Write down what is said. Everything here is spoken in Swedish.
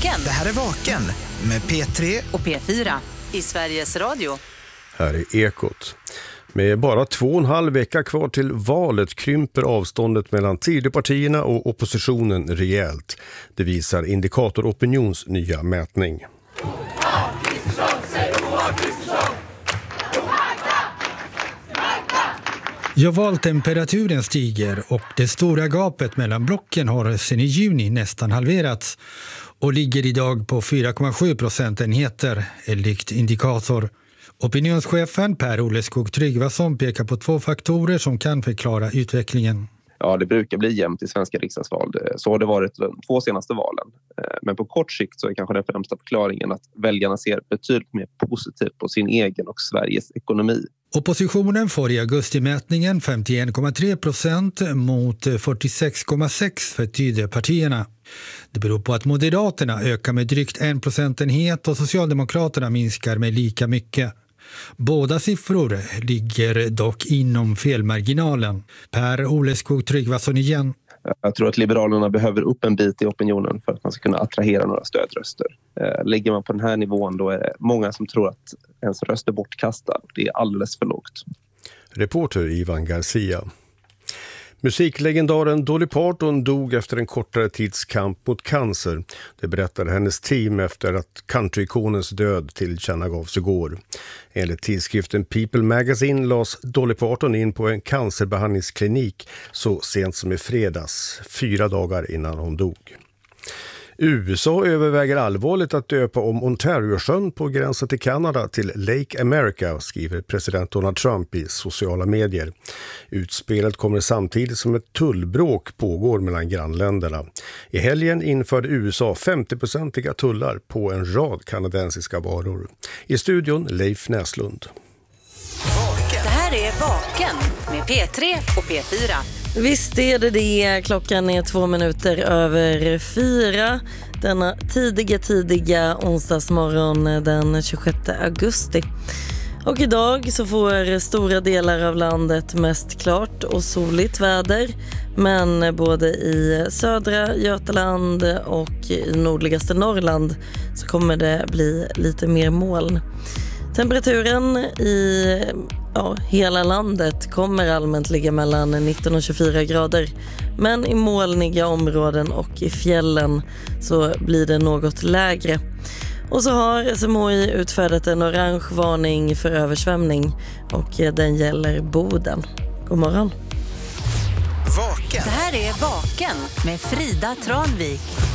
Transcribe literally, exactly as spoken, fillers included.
Vaken. Det här är Vaken med P tre och P fyra i Sveriges Radio. Här är Ekot. Med bara två och en halv vecka kvar till valet krymper avståndet mellan Tidöpartierna och oppositionen rejält. Det visar Indikator Opinions nya mätning. Ja, valtemperaturen stiger och det stora gapet mellan blocken har sedan i juni nästan halverats och ligger idag på fyra komma sju procentenheter enligt Indikator. Opinionschefen Per-Olle Skog-Tryggvason pekar på två faktorer som kan förklara utvecklingen. Ja, det brukar bli jämnt i svenska riksdagsval. Så har det varit de två senaste valen. Men på kort sikt så är kanske den främsta förklaringen att väljarna ser betydligt mer positivt på sin egen och Sveriges ekonomi. Oppositionen får i augustimätningen femtioen komma tre procent mot fyrtiosex komma sex för Tidöpartierna. Det beror på att Moderaterna ökar med drygt en procentenhet och Socialdemokraterna minskar med lika mycket. Båda siffror ligger dock inom felmarginalen. Per-Olle Skog-Tryggvason igen. Jag tror att Liberalerna behöver upp en bit i opinionen för att man ska kunna attrahera några stödröster. Ligger man på den här nivån då är det många som tror att ens röst är bortkastad. Det är alldeles för lågt. Reporter Ivan Garcia. Musiklegendaren Dolly Parton dog efter en kortare tids kamp mot cancer. Det berättade hennes team efter att countryikonens död tillkännagavs igår. Enligt tidskriften People Magazine lades Dolly Parton in på en cancerbehandlingsklinik så sent som i fredags, fyra dagar innan hon dog. U S A överväger allvarligt att döpa om Ontario-sjön på gränsen till Kanada till Lake America, skriver president Donald Trump i sociala medier. Utspelet kommer samtidigt som ett tullbråk pågår mellan grannländerna. I helgen införde U S A femtio-procentiga tullar på en rad kanadensiska varor. I studion Leif Näslund. Det här är Vaken med P tre och P fyra. Visst är det det. Klockan är två minuter över fyra. Denna tidiga, tidiga onsdagsmorgon den tjugosjätte augusti. Och idag så får stora delar av landet mest klart och soligt väder. Men både i södra Götaland och i nordligaste Norrland så kommer det bli lite mer moln. Temperaturen i ja, hela landet kommer allmänt ligga mellan nitton och tjugofyra grader. Men i molniga områden och i fjällen så blir det något lägre. Och så har S M H I utfärdat en orange varning för översvämning och den gäller Boden. God morgon. Vaken. Det här är Vaken med Frida Tranvik.